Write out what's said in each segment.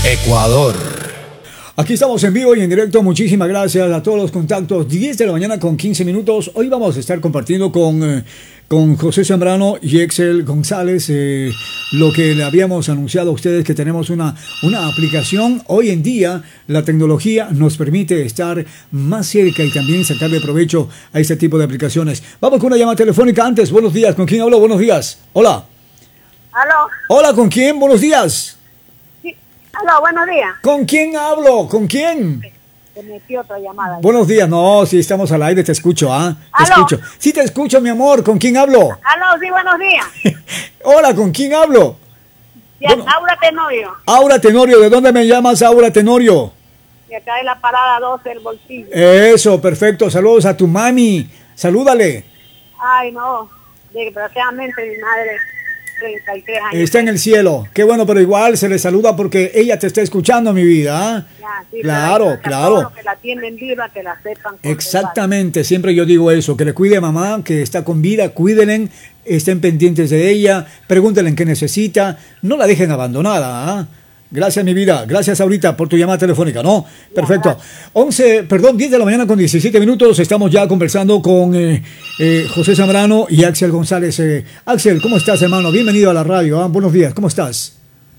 Ecuador. Aquí estamos en vivo y en directo. Muchísimas gracias a todos los contactos. 10 de la mañana con 15 minutos. Hoy vamos a estar compartiendo con José Zambrano y Excel González lo que le habíamos anunciado a ustedes, que tenemos una aplicación. Hoy en día la tecnología nos permite estar más cerca y también sacarle provecho a este tipo de aplicaciones. Vamos con una llamada telefónica antes. Buenos días. ¿Con quién hablo? Buenos días. Hola. ¿Aló? Hola, ¿con quién? Buenos días. Aló, buenos días. ¿Con quién hablo? ¿Con quién? Se metió otra llamada. Buenos días. No, sí, estamos al aire, te escucho, ¿ah? Te ¿Aló? escucho. Sí, te escucho, mi amor. ¿Con quién hablo? Aló, sí, buenos días. Hola, ¿con quién hablo? Ya, Bueno. Aura Tenorio. Aura Tenorio. ¿De dónde me llamas, Aura Tenorio? De acá de la parada 12 del bolsillo. Eso, perfecto. Saludos a tu mami. Salúdale. Ay, no. Desgraciadamente mi madre, 33 años. Está en el cielo. Qué bueno, pero igual se le saluda porque ella te está escuchando, mi vida, ¿ah? Ya, sí, Claro, pero claro. todos los que la tienen viva, que la sepan. Exactamente, siempre yo digo eso, que le cuide a mamá, que está con vida, cuídenle, estén pendientes de ella, pregúntenle qué necesita, no la dejen abandonada, ¿ah? Gracias, mi vida, gracias ahorita por tu llamada telefónica, ¿no? Perfecto. 10 de la mañana con 17 minutos, estamos ya conversando con José Zambrano y Axel González. Axel, ¿cómo estás, hermano? Bienvenido a la radio, ¿ah? Buenos días, ¿cómo estás?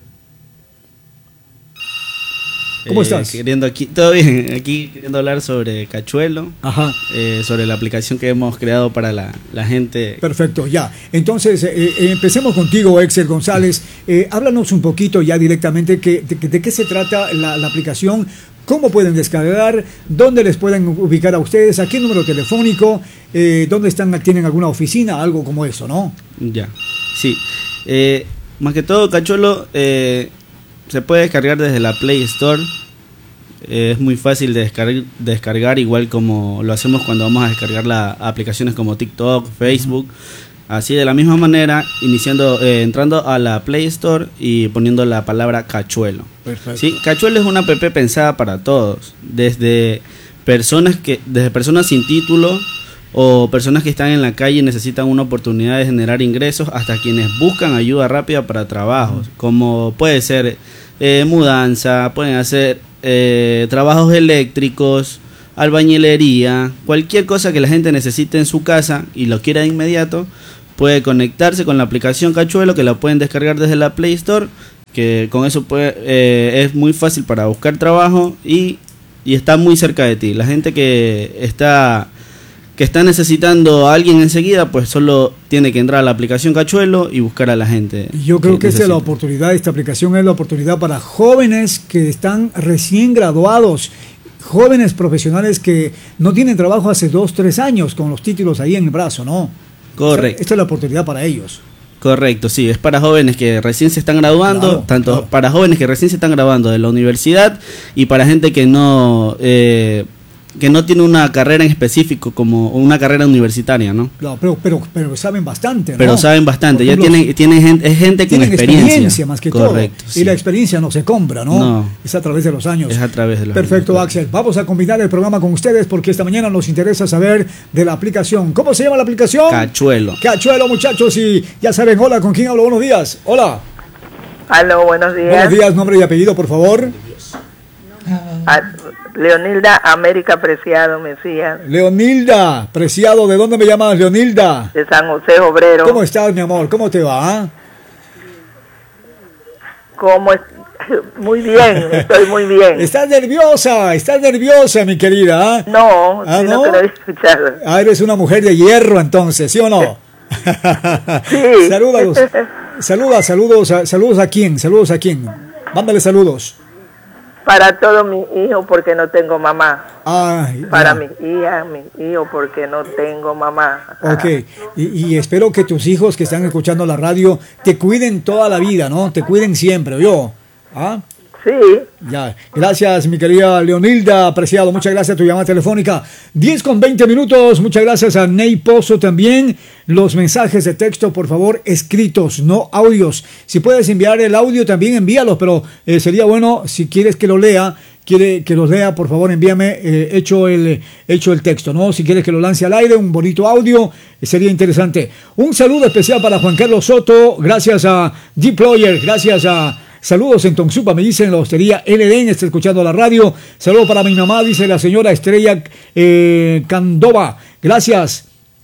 ¿Cómo estás? Todo bien, aquí queriendo hablar sobre Cachuelo. Ajá. Sobre la aplicación que hemos creado para la gente. Perfecto, ya. Entonces, empecemos contigo, Excel González. Háblanos un poquito ya directamente de qué se trata la aplicación, cómo pueden descargar, dónde les pueden ubicar a ustedes, a qué número telefónico, dónde tienen alguna oficina, algo como eso, ¿no? Ya, sí. Más que todo, Cachuelo se puede descargar desde la Play Store. Es muy fácil de descargar, igual como lo hacemos cuando vamos a descargar las aplicaciones como TikTok, Facebook. Así, de la misma manera, entrando a la Play Store y poniendo la palabra Cachuelo. Perfecto. ¿Sí? Cachuelo es una app pensada para todos, desde personas sin título o personas que están en la calle y necesitan una oportunidad de generar ingresos, hasta quienes buscan ayuda rápida para trabajos, como puede ser mudanza, pueden hacer trabajos eléctricos, albañilería, cualquier cosa que la gente necesite en su casa y lo quiera de inmediato, puede conectarse con la aplicación Cachuelo, que la pueden descargar desde la Play Store, que con eso es muy fácil para buscar trabajo y está muy cerca de ti. La gente que está necesitando a alguien enseguida, pues solo tiene que entrar a la aplicación Cachuelo y buscar a la gente. Yo creo que esta es la oportunidad, esta aplicación es la oportunidad para jóvenes que están recién graduados, jóvenes profesionales que no tienen trabajo hace 2-3 años con los títulos ahí en el brazo, ¿no? Correcto. Esta es la oportunidad para ellos. Correcto, sí, es para jóvenes que recién se están graduando, Claro. Para jóvenes que recién se están graduando de la universidad y para gente que no tiene una carrera en específico, como una carrera universitaria, ¿no? Claro, pero saben bastante, ¿no? Pero saben bastante, Por ejemplo, es gente con experiencia más que correcto, todo. sí. Y la experiencia no se compra, ¿no? No. Es a través de los años. Es a través de los Perfecto, años. Axel. Vamos a combinar el programa con ustedes porque esta mañana nos interesa saber de la aplicación. ¿Cómo se llama la aplicación? Cachuelo. Cachuelo, muchachos, y ya saben, hola, ¿con quién hablo? Buenos días. Hola. Aló, buenos días. Buenos días, nombre y apellido, por favor. Leonilda América Preciado Mesías, Leonilda Preciado, ¿de dónde me llamas, Leonilda? de San José Obrero. ¿Cómo estás, mi amor? ¿Cómo te va? ¿Ah? ¿Cómo es? Muy bien, estoy muy bien. Estás nerviosa, mi querida. ¿Ah? No, ¿Ah, sino no? que lo he escuchado. Ah, eres una mujer de hierro entonces, ¿sí o no? Sí. Saludos a quién. Mándale saludos. Para todo mi hijo porque no tengo mamá. Ay, Para ya. mi hija, mi hijo porque no tengo mamá. Ok, y espero que tus hijos que están escuchando la radio te cuiden toda la vida, ¿no? Te cuiden siempre, ¿yo? ¿Ah? Sí, Ya, gracias mi querida Leonilda Preciado, muchas gracias a tu llamada telefónica. 10:20, muchas gracias a Ney Pozo también. Los mensajes de texto, por favor, escritos, no audios. Si puedes enviar el audio también envíalos, pero sería bueno si quieres que lo lea. Quiere que los lea, por favor envíame hecho el texto, ¿no? Si quieres que lo lance al aire, un bonito audio, sería interesante. Un saludo especial para Juan Carlos Soto, gracias a Deployer, gracias a Saludos en Tonsupa, me dicen la hostería LDN, está escuchando la radio. Saludos para mi mamá, dice la señora Estrella Candova. Gracias.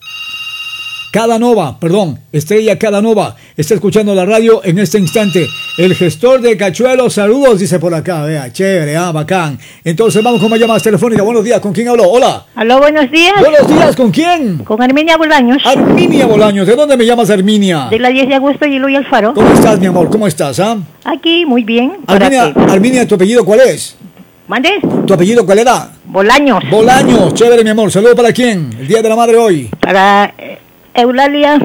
Estrella Cadanova, está escuchando la radio en este instante. El gestor de Cachuelo, saludos, dice por acá, vea, chévere, bacán. Entonces vamos con más llamadas telefónicas. Buenos días, ¿con quién habló? Hola. Aló, buenos días. Buenos días, ¿con quién? Con Arminia Bolaños. Arminia Bolaños, ¿de dónde me llamas, Arminia? De la 10 de agosto y Eloy Alfaro. ¿Cómo estás, mi amor? ¿Cómo estás, Aquí, muy bien. Arminia, ¿tu apellido cuál es? ¿Mande? ¿Tu apellido cuál era? Bolaños. Bolaños, chévere, mi amor. ¿Saludo para quién? El Día de la Madre hoy. Para Eulalia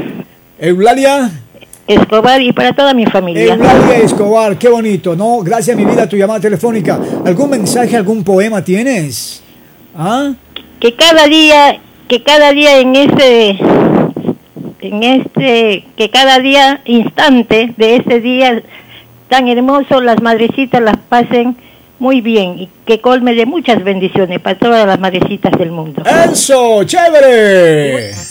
Escobar y para toda mi familia. Eulalia Escobar, qué bonito, ¿no? Gracias, mi vida, a tu llamada telefónica. ¿Algún mensaje, algún poema tienes? Que cada día que cada día, instante de ese día tan hermoso, las madrecitas las pasen muy bien y que colme de muchas bendiciones para todas las madrecitas del mundo. ¡Eso! ¡Chévere!